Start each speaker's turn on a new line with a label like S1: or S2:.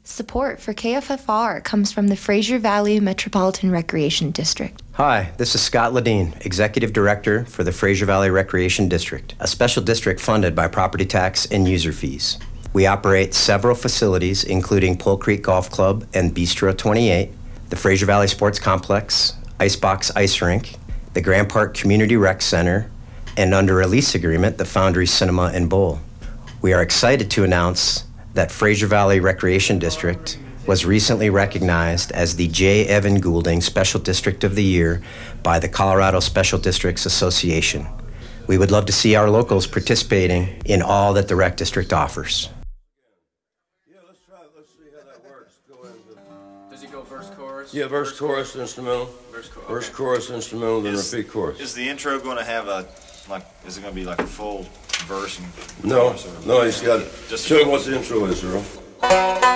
S1: Support for KFFR comes from the Fraser Valley Metropolitan Recreation District.
S2: Hi, this is Scott Ledeen, Executive Director for the Fraser Valley Recreation District, a special district funded by property tax and user fees. We operate several facilities, including Pole Creek Golf Club and Bistro 28, the Fraser Valley Sports Complex, Icebox Ice Rink, the Grand Park Community Rec Center, and under a lease agreement, the Foundry Cinema and Bowl. We are excited to announce that Fraser Valley Recreation District was recently recognized as the J. Evan Goulding Special District of the Year by the Colorado Special Districts Association. We would love to see our locals participating in all that the Rec District offers.
S3: Yeah, let's see how that works. Go ahead.
S4: Does he go verse, chorus?
S3: Yeah, verse, chorus, instrumental. Verse, chorus, instrumental, then repeat chorus.
S5: Is the intro going to have is it going to be like a full verse and
S3: No,
S5: chorus?
S3: no, he's got,
S5: Just
S3: show him what the intro is, Earl.